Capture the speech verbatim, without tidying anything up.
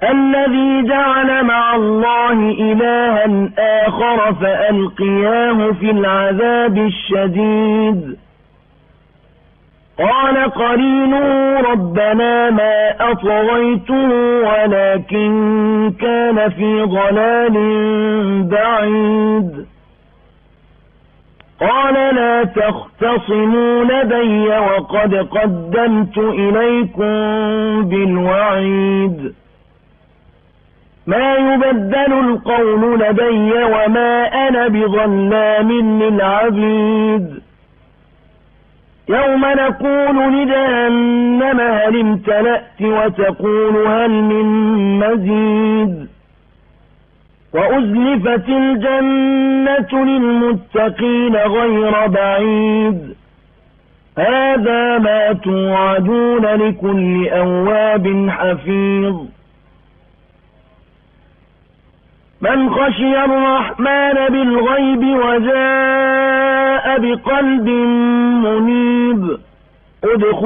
الذي جعل مع الله إلها آخر فألقياه في العذاب الشديد. قال قرينه ربنا ما أطغيته ولكن كان في ضلال بعيد. قال لا تختصموا لدي وقد قدمت إليكم بالوعيد. ما يبدل القول لدي وما أنا بظلام للعبيد. يوم نقول لجهنم هل امتلأت وتقول هل من مزيد. وأزلفت الجنة للمتقين غير بعيد. هذا ما توعدون لكل أواب حفيظ. من خشي الرحمن بالغيب وجاء بقلب منيب.